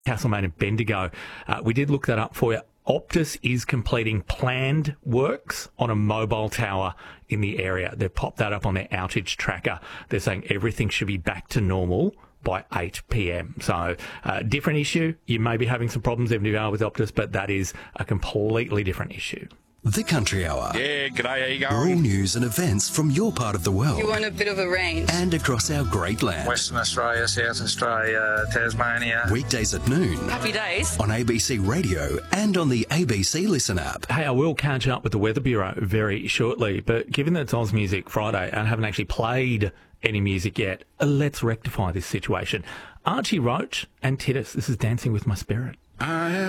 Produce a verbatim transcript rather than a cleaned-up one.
Castlemaine and Bendigo. Uh, we did look that up for you. Optus is completing planned works on a mobile tower in the area. They've popped that up on their outage tracker. They're saying everything should be back to normal by eight p.m. So, uh, different issue. You may be having some problems even if you are with Optus, but that is a completely different issue. The Country Hour. Yeah, g'day, how you All going? news and events from your part of the world. You want a bit of a range. And across our great land. Western Australia, South Australia, Tasmania. Weekdays at noon. Happy days. On A B C Radio and on the A B C Listen app. Hey, I will catch up with the Weather Bureau very shortly, but given that it's Oz Music Friday and I haven't actually played any music yet, let's rectify this situation. Archie Roach and Titus, this is Dancing with My Spirit. I have